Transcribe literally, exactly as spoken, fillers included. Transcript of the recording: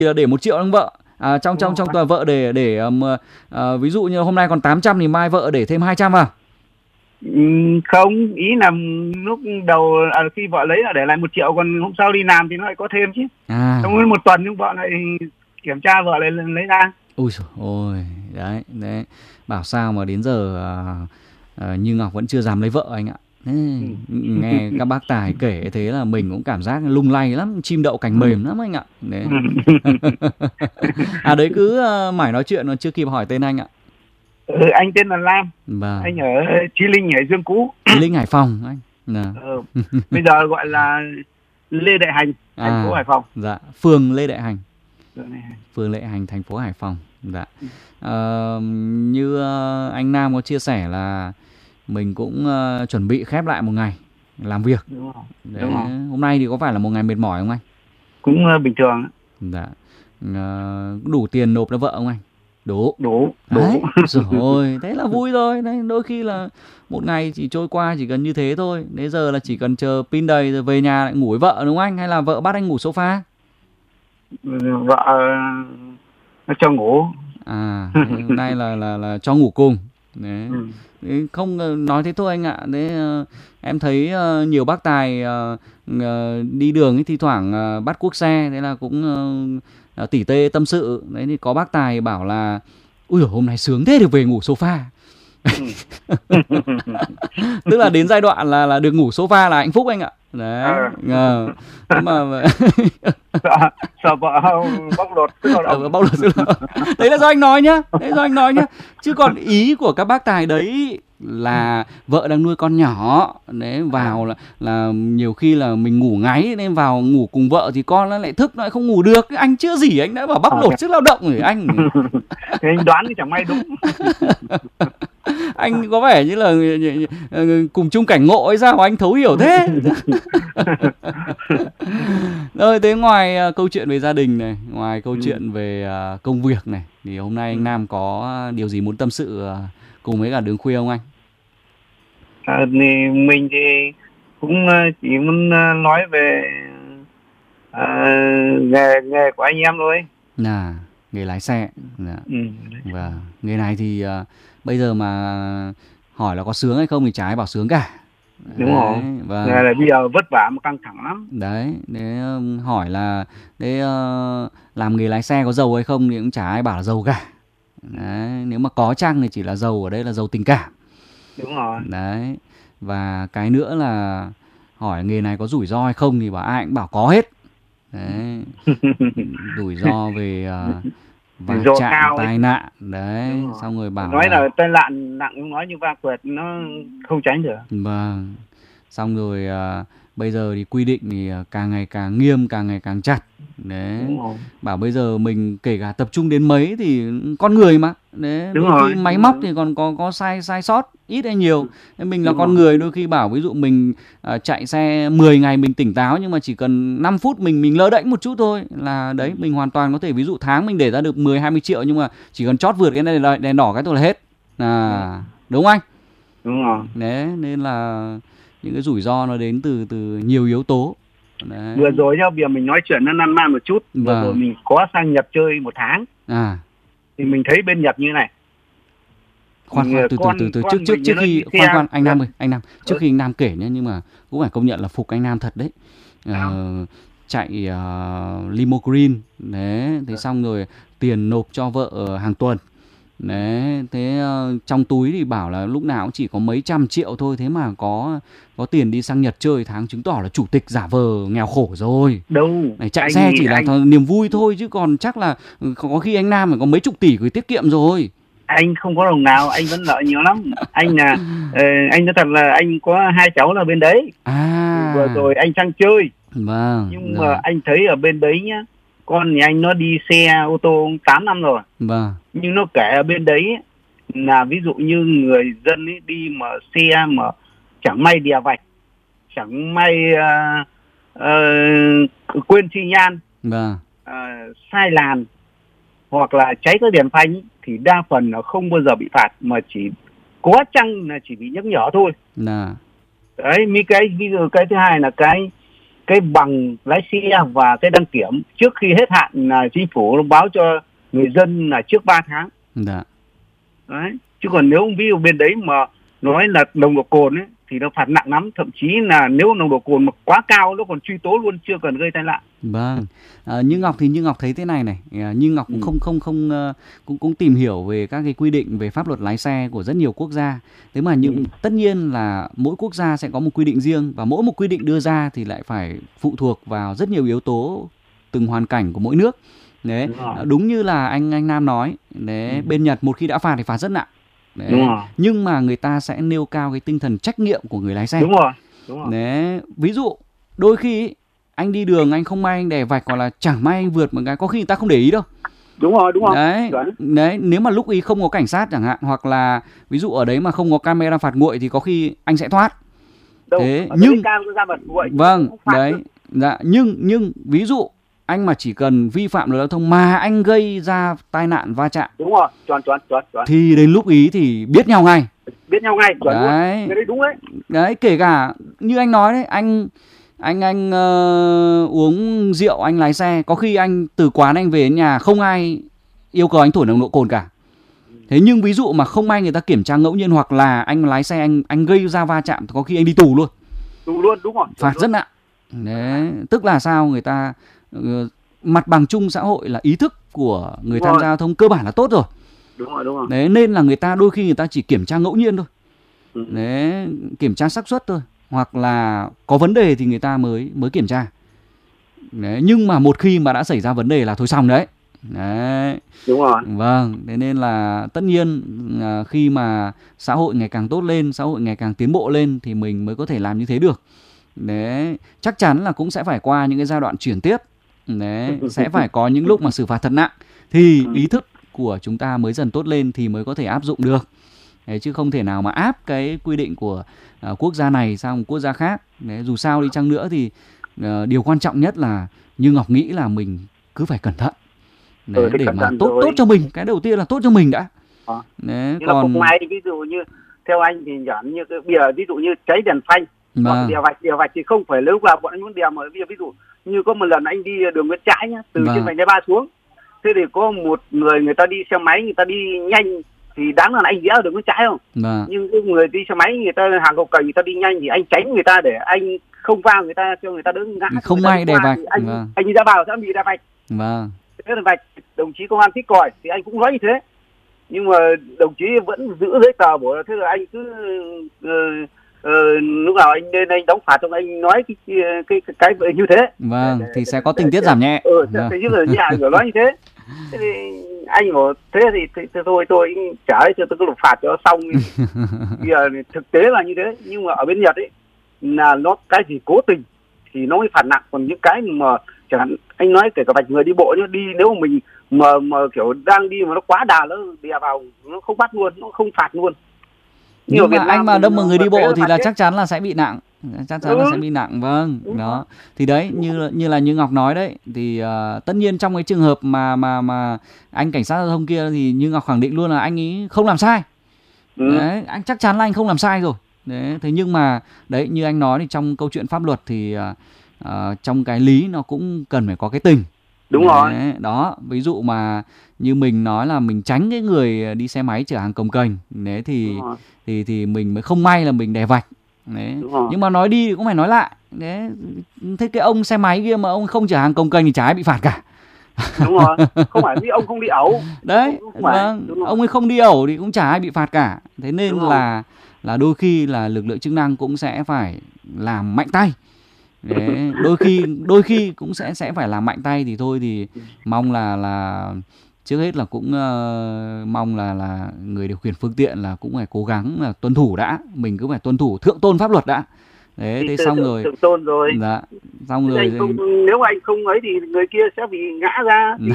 là để một triệu cho vợ. À, trong trong trong tòa vợ để để um, uh, ví dụ như hôm nay còn tám trăm thì mai vợ để thêm hai trăm vào. Không, ý là lúc đầu à, khi vợ lấy là để lại một triệu, còn hôm sau đi làm thì nó lại có thêm chứ. À. Trong một tuần nhưng vợ lại kiểm tra vợ lại lấy ra. Ui dồi ôi, đấy, đấy. Bảo sao mà đến giờ uh, uh, Như Ngọc vẫn chưa dám lấy vợ anh ạ. Thế, ừ. Nghe các bác tài kể thế là mình cũng cảm giác lung lay lắm, chim đậu cành mềm lắm anh ạ. Đấy. À đấy cứ uh, mãi nói chuyện mà chưa kịp hỏi tên anh ạ. Ừ, anh tên là Lam. Vâng. Anh ở Chí Linh, Hải Dương cũ. Chí Linh, Hải Phòng anh. Ừ. Bây giờ gọi là Lê Đại Hành, thành à, phố Hải Phòng. Dạ, phường Lê Đại Hành. Phường Lê Hành, thành phố Hải Phòng. Dạ. À, như uh, anh Nam có chia sẻ là mình cũng uh, chuẩn bị khép lại một ngày làm việc. Đúng rồi. Đấy, Đúng rồi. hôm nay thì có phải là một ngày mệt mỏi không anh? Cũng uh, bình thường. Dạ. Uh, đủ tiền nộp cho vợ không anh? Đủ. Đủ. Đủ. Rồi, thế là vui rồi. Đấy, đôi khi là một ngày chỉ trôi qua chỉ cần như thế thôi. Đến giờ là chỉ cần chờ pin đầy rồi về nhà lại ngủ với vợ đúng không anh? Hay là vợ bắt anh ngủ sofa? Vợ nó cho ngủ. À, hôm nay là là là cho ngủ cùng. Đấy. Ừ. Không nói thế thôi anh ạ. Đấy, uh, em thấy uh, nhiều bác tài uh, uh, đi đường ấy, thi thoảng uh, bắt cuốc xe, thế là cũng uh, tỉ tê tâm sự. Đấy thì có bác tài bảo là ui hôm nay sướng thế được về ngủ sofa. Tức là đến giai đoạn là là được ngủ sofa là hạnh phúc anh ạ. Đấy. À. À. Mà sợ, sợ vợ bóc lột sức lao động. Bóc lột sức lao động. Đấy là do anh nói nhá. Đấy do anh nói nhá. Chứ còn ý của các bác tài đấy là vợ đang nuôi con nhỏ, đấy vào là là nhiều khi là mình ngủ ngáy nên vào ngủ cùng vợ thì con nó lại thức, nó lại không ngủ được. Anh chưa gì anh đã bảo bóc lột sức lao động rồi anh. Thì anh đoán thì chẳng may đúng. Anh có vẻ như là cùng chung cảnh ngộ hay sao anh thấu hiểu thế. Rồi thế ngoài uh, câu chuyện về gia đình này, ngoài câu ừ. chuyện về uh, công việc này, thì hôm nay anh Nam có điều gì muốn tâm sự uh, cùng với cả Đường Khuya không anh? À, thì mình thì cũng uh, chỉ muốn uh, nói về uh, nghề nghề của anh em thôi. À, nghề lái xe. Dạ. Ừ. Và nghề này thì uh, bây giờ mà hỏi là có sướng hay không thì chả ai bảo sướng cả. Đúng rồi. Và nghề này bây giờ vất vả mà căng thẳng lắm. Đấy, để uh, hỏi là để uh, làm nghề lái xe có giàu hay không thì cũng chả ai bảo là giàu cả. Đấy, nếu mà có chăng thì chỉ là giàu ở đây là giàu tình cảm. Đúng rồi. Đấy. Và cái nữa là hỏi nghề này có rủi ro hay không thì bảo ai cũng bảo có hết. Đấy. Rủi ro về uh, va chạm, tai nạn. Đấy, rồi. Xong rồi bảo nói là, là tai nạn nặng, nói như va quẹt nó không tránh được. Vâng. Xong rồi uh, bây giờ thì quy định thì càng ngày càng nghiêm, càng ngày càng chặt. Đấy. Bảo bây giờ mình kể cả tập trung đến mấy thì con người mà. Đấy, đúng đôi rồi, khi máy móc rồi. Thì còn có có sai sai sót ít hay nhiều. Nên mình là đúng con rồi. Người đôi khi bảo ví dụ mình uh, chạy xe mười ngày mình tỉnh táo nhưng mà chỉ cần năm phút mình mình lơ đễnh một chút thôi là đấy mình hoàn toàn có thể ví dụ tháng mình để ra được mười hai mươi triệu nhưng mà chỉ cần chót vượt cái đèn, đèn đỏ cái thôi là hết. À, đúng không anh? Đúng rồi. Đấy, nên là những cái rủi ro nó đến từ từ nhiều yếu tố. Đấy. Vừa rồi nhá, bây giờ mình nói chuyện nó nan man một chút. Vừa vâng. rồi mình có sang Nhật chơi một tháng. À. Thì mình thấy bên Nhật như này. Khoan khoan từ từ từ từ trước trước trước khi khoan khoan anh Nam ơi, anh Nam, trước ừ. khi anh Nam kể nhá, nhưng mà cũng phải công nhận là phục anh Nam thật đấy. Uh, chạy uh, limo green đấy, thế xong rồi tiền nộp cho vợ hàng tuần. Đấy, thế uh, trong túi thì bảo là lúc nào cũng chỉ có mấy trăm triệu thôi, thế mà có có tiền đi sang Nhật chơi tháng, chứng tỏ là chủ tịch giả vờ nghèo khổ rồi. Đâu. Này, chạy anh, xe chỉ anh... là niềm vui thôi chứ còn chắc là có khi anh Nam phải có mấy chục tỷ gửi tiết kiệm rồi. Anh không có đồng nào, anh vẫn nợ nhiều lắm. Anh là uh, anh nói thật là anh có hai cháu là bên đấy. À. Vừa rồi anh sang chơi. Vâng. Nhưng rồi. Mà anh thấy ở bên đấy nhá, con nhà anh nó đi xe ô tô tám năm rồi. Vâng. Nhưng nó kể ở bên đấy là ví dụ như người dân ấy đi mà xe mà chẳng may đè vạch, chẳng may uh, uh, quên xi nhan, vâng. uh, sai làn hoặc là cháy cái đèn phanh ấy, thì đa phần là không bao giờ bị phạt mà chỉ có chăng là chỉ bị nhắc nhở thôi. Nà. Đấy, mi cái ví dụ cái thứ hai là cái cái bằng lái xe và cái đăng kiểm trước khi hết hạn là chính phủ thông báo cho người dân là trước ba tháng. Dạ. Đấy. Chứ còn nếu ví dụ bên đấy mà nói là nồng độ cồn ấy thì nó phạt nặng lắm, thậm chí là nếu nồng độ cồn mà quá cao nó còn truy tố luôn, chưa cần gây tai nạn. Vâng. À, như Ngọc thì như Ngọc thấy thế này này, à, như Ngọc cũng ừ. không không không uh, cũng cũng tìm hiểu về các cái quy định về pháp luật lái xe của rất nhiều quốc gia. Thế mà những ừ. tất nhiên là mỗi quốc gia sẽ có một quy định riêng, và mỗi một quy định đưa ra thì lại phải phụ thuộc vào rất nhiều yếu tố từng hoàn cảnh của mỗi nước. Đấy, đúng, đúng như là anh anh Nam nói, đấy, ừ. bên Nhật một khi đã phạt thì phạt rất nặng. Đấy. Đúng rồi. Nhưng mà người ta sẽ nêu cao cái tinh thần trách nhiệm của người lái xe. Đúng rồi. Đúng rồi. Đấy, ví dụ đôi khi anh đi đường anh không may anh đè vạch, hoặc là chẳng may anh vượt một cái, có khi người ta không để ý đâu. Đúng rồi, đúng rồi. Đấy, đấy, nếu mà lúc ý không có cảnh sát chẳng hạn, hoặc là ví dụ ở đấy mà không có camera phạt nguội thì có khi anh sẽ thoát. Đâu, thế nhưng vâng, đấy, dạ, nhưng nhưng ví dụ anh mà chỉ cần vi phạm luật giao thông mà anh gây ra tai nạn va chạm, đúng rồi, chuẩn chuẩn chuẩn chuẩn, thì đến lúc ý thì biết nhau ngay. Biết nhau ngay, chuẩn đấy. Luôn. Cái đấy đúng đấy. Đấy, kể cả như anh nói đấy, anh anh anh uh, uống rượu anh lái xe, có khi anh từ quán anh về đến nhà không ai yêu cầu anh thổi nồng độ cồn cả. Thế nhưng ví dụ mà không may người ta kiểm tra ngẫu nhiên, hoặc là anh lái xe anh anh gây ra va chạm, có khi anh đi tù luôn. Tù luôn, đúng rồi. Phạt rất nặng. Đấy, tức là sao, người ta uh, mặt bằng chung xã hội là ý thức của người đúng tham rồi. gia giao thông cơ bản là tốt rồi. Đúng rồi, đúng rồi. Đấy, nên là người ta đôi khi người ta chỉ kiểm tra ngẫu nhiên thôi. Ừ. Đấy, kiểm tra xác suất thôi, hoặc là có vấn đề thì người ta mới mới kiểm tra. Đấy, nhưng mà một khi mà đã xảy ra vấn đề là thôi xong đấy. Đấy. Đúng rồi. Vâng, thế nên là tất nhiên khi mà xã hội ngày càng tốt lên, xã hội ngày càng tiến bộ lên thì mình mới có thể làm như thế được. Đấy, chắc chắn là cũng sẽ phải qua những cái giai đoạn chuyển tiếp. Đấy, sẽ phải có những lúc mà xử phạt thật nặng thì ý thức của chúng ta mới dần tốt lên thì mới có thể áp dụng được. Đấy, chứ không thể nào mà áp cái quy định của uh, quốc gia này sang một quốc gia khác. Đấy, dù sao đi chăng nữa thì uh, điều quan trọng nhất là như Ngọc nghĩ là mình cứ phải cẩn thận. Đấy, ừ, để mà tốt rồi. tốt cho mình. Cái đầu tiên là tốt cho mình đã. À. Đấy, như còn là may, ví dụ như theo anh thì chẳng như cái bìa, ví dụ như cháy đèn phanh hoặc đèo vạch, đèo vạch thì không phải lúc nào bọn anh muốn đèo, mà ví, ví dụ như có một lần anh đi đường Nguyễn Trãi nhá, từ vâng. trên vành đai ba xuống, thế thì có một người người ta đi xe máy, người ta đi nhanh thì đáng là anh rẽ đường Nguyễn Trãi không? Vâng. Nhưng cái người đi xe máy người ta hàng cầu cành người ta đi nhanh thì anh tránh người ta để anh không va người ta, cho người ta đỡ ngã. Không may đè vạch. Anh vâng. anh đi ra vào sẽ bị đè vạch. Vâng. Thế là vạch đồng chí công an thích còi thì anh cũng nói như thế, nhưng mà đồng chí vẫn giữ giấy tờ bảo là thế là anh cứ uh, uh, lúc nào anh lên anh đóng phạt xong anh nói cái cái cái, cái, cái như thế. Vâng, để, thì để, sẽ có tình tiết giảm nhẹ. Ừ, vâng. Thế nhưng mà nhà người nói như thế. Thế thì anh bảo thế thì, thì, thì thôi tôi trả cho tôi cứ phạt cho xong. Bây giờ thực tế là như thế, nhưng mà ở bên Nhật ấy là nó cái gì cố tình thì nó mới phạt nặng, còn những cái mà chẳng hạn anh nói kể cả vạch người đi bộ nhá, đi nếu mà mình mà mà kiểu đang đi mà nó quá đà nó đè vào nó không bắt luôn, nó không phạt luôn. Nhưng mà anh mà đâm vào người đi bộ thì là chắc chắn là sẽ bị nặng, chắc chắn ừ. là sẽ bị nặng. Vâng, đúng đó. Rồi. Thì đấy, như như là như Ngọc nói đấy, thì uh, tất nhiên trong cái trường hợp mà mà mà anh cảnh sát giao thông kia thì như Ngọc khẳng định luôn là anh ấy không làm sai. Ừ. Đấy, anh chắc chắn là anh không làm sai rồi. Đấy, thế nhưng mà đấy như anh nói thì trong câu chuyện pháp luật thì uh, uh, trong cái lý nó cũng cần phải có cái tình. Đúng đấy, rồi. Đó, ví dụ mà như mình nói là mình tránh cái người đi xe máy chở hàng cồng kềnh, đấy thì thì thì mình mới không may là mình đè vạch. Đấy. Nhưng mà nói đi thì cũng phải nói lại. Đấy, thế cái ông xe máy kia mà ông không chở hàng cồng kềnh thì chả ai bị phạt cả. Đúng rồi, không phải vì ông không đi ẩu. Đấy, vâng, ông ấy không đi ẩu thì cũng chả ai bị phạt cả. Thế nên là là đôi khi là lực lượng chức năng cũng sẽ phải làm mạnh tay. Đấy, đôi khi đôi khi cũng sẽ sẽ phải làm mạnh tay thì thôi thì mong là là trước hết là cũng uh, mong là là người điều khiển phương tiện là cũng phải cố gắng là tuân thủ đã, mình cứ phải tuân thủ thượng tôn pháp luật đã. Đấy, thế xong rồi thượng tôn rồi. Dạ, xong rồi anh không, nếu anh không ấy thì người kia sẽ bị ngã ra.